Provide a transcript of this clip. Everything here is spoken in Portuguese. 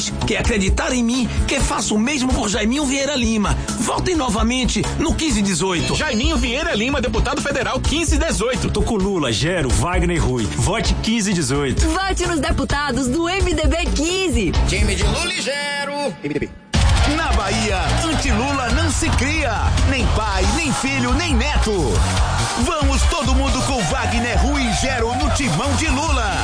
que acreditar em mim, que faço o mesmo por Jaiminho Vieira Lima. Votem novamente no 1518. Jaiminho Vieira Lima, deputado federal 1518. Tô com Lula, Gero, Wagner e Rui. Vote 1518. Vote nos deputados do MDB 15. Time de Lula e Gero. MDB. Na Bahia, anti-Lula não se cria. Nem pai, nem filho, nem neto. Vamos todo mundo com Wagner, Rui e Gero no timão de Lula.